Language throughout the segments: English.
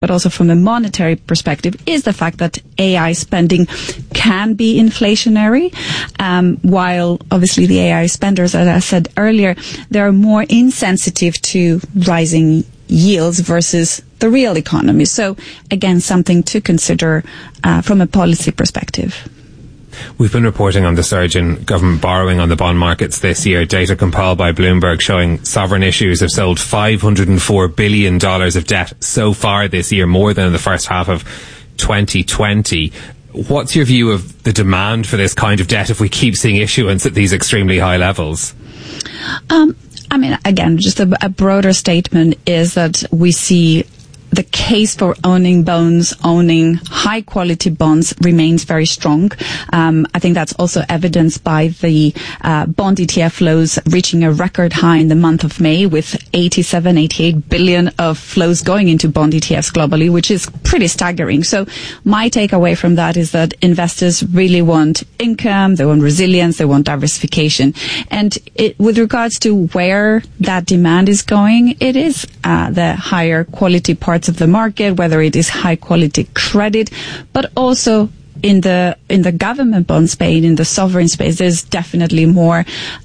but also from a monetary perspective, is the fact that AI spending can be inflationary, while obviously the AI spenders, as I said earlier, they're more insensitive to rising yields versus the real economy. So again, something to consider from a policy perspective. We've been reporting on the surge in government borrowing on the bond markets this year. Data compiled by Bloomberg showing sovereign issuers have sold $504 billion of debt so far this year, more than in the first half of 2020. What's your view of the demand for this kind of debt if we keep seeing issuance at these extremely high levels? I mean, again, just a broader statement is that we see the case for owning high quality bonds remains very strong. I think that's also evidenced by the bond ETF flows reaching a record high in the month of May, with 88 billion of flows going into bond ETFs globally, which is pretty staggering. So my takeaway from that is that investors really want income, they want resilience, they want diversification. And with regards to where that demand is going, it is the higher quality parts of the market, whether it is high quality credit, but also in the government bond space, in the sovereign space, there's definitely more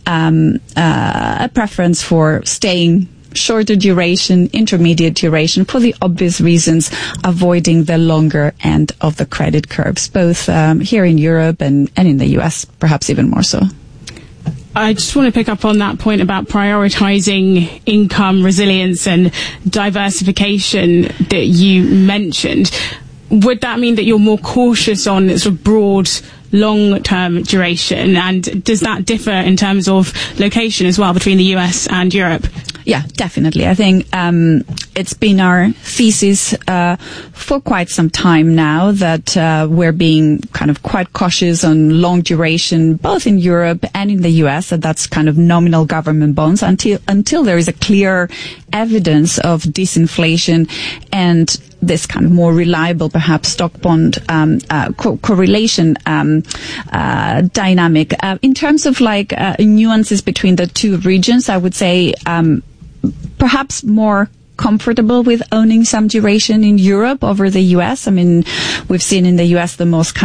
a preference for staying shorter duration, intermediate duration, for the obvious reasons, avoiding the longer end of the credit curves, both here in Europe and in the US, perhaps even more so. I just want to pick up on that point about prioritizing income, resilience and diversification that you mentioned. Would that mean that you're more cautious on sort of broad, long-term duration? And does that differ in terms of location as well between the US and Europe? Yeah, definitely. I think it's been our thesis for quite some time now that we're being kind of quite cautious on long duration, both in Europe and in the US, that's kind of nominal government bonds until there is a clear evidence of disinflation and this kind of more reliable, perhaps, stock bond correlation dynamic. In terms of nuances between the two regions, I would say perhaps more comfortable with owning some duration in Europe over the US. I mean, we've seen in the US the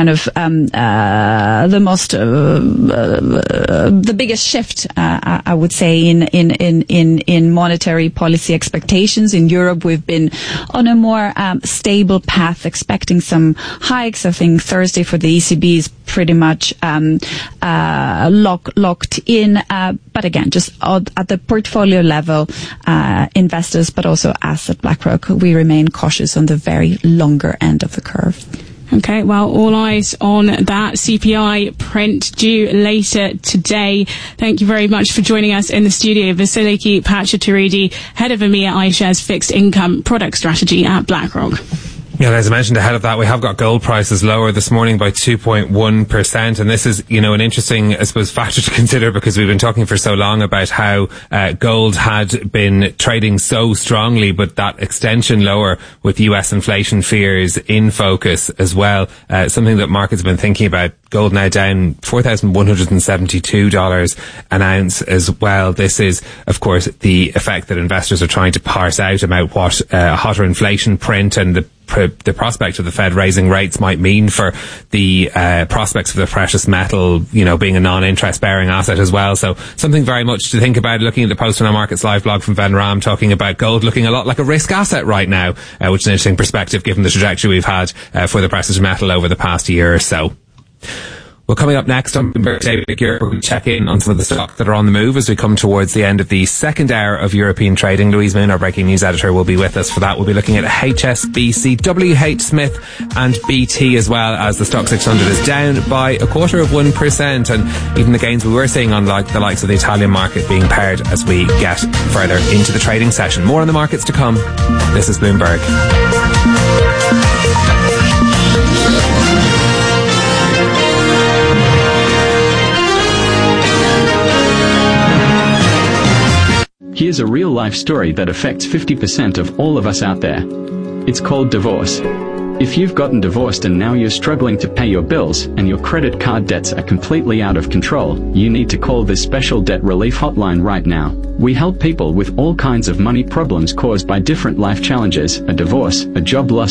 biggest shift, I would say, in monetary policy expectations. In Europe, we've been on a more stable path, expecting some hikes. I think Thursday for the ECB is pretty much locked in. But again, just at the portfolio level, investors, but also us at BlackRock, we remain cautious on the very longer end of the curve. Okay, well, all eyes on that CPI print due later today. Thank you very much for joining us in the studio, Vasiliki Pachatouridi, head of EMEA iShares Fixed Income Product Strategy at BlackRock. Yeah, as I mentioned ahead of that, we have got gold prices lower this morning by 2.1%. And this is, an interesting, I suppose, factor to consider, because we've been talking for so long about how gold had been trading so strongly, but that extension lower with US inflation fears in focus as well. Something that markets have been thinking about. Gold now down $4,172 an ounce as well. This is, of course, the effect that investors are trying to parse out about what a hotter inflation print and the prospect of the Fed raising rates might mean for the prospects of the precious metal, being a non-interest bearing asset as well. So something very much to think about. Looking at the post on our Markets Live blog from Ben Ram, talking about gold looking a lot like a risk asset right now, which is an interesting perspective given the trajectory we've had for the precious metal over the past year or so. Well, coming up next on Bloomberg Daily Europe, we'll check in on some of the stocks that are on the move as we come towards the end of the second hour of European trading. Louise Moon, our breaking news editor, will be with us for that. We'll be looking at HSBC, WH Smith and BT, as well as the Stock 600 is down by 0.25%, and even the gains we were seeing on the likes of the Italian market being pared as we get further into the trading session. More on the markets to come. This is Bloomberg. Here's a real-life story that affects 50% of all of us out there. It's called divorce. If you've gotten divorced and now you're struggling to pay your bills and your credit card debts are completely out of control, you need to call this special debt relief hotline right now. We help people with all kinds of money problems caused by different life challenges, a divorce, a job loss,